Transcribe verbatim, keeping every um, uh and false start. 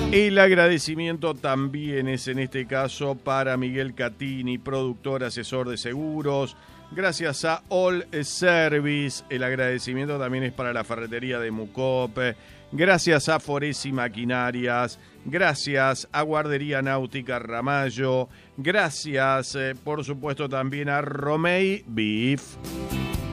El agradecimiento también es en este caso para Miguel Catini, productor, asesor de seguros. Gracias a All Service. El agradecimiento también es para la ferretería de Mucop. Gracias a Foresi Maquinarias. Gracias a Guardería Náutica Ramallo. Gracias, eh, por supuesto, también a Romei Beef.